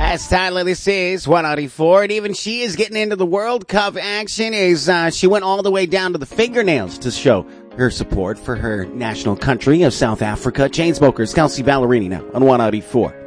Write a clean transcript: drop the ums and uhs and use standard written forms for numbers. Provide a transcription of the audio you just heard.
Yes, Tyler, this is 194, and even she is getting into the World Cup action as she went all the way down to the fingernails to show her support for her national country of South Africa. Chainsmokers, Kelsey Ballerini now on 194.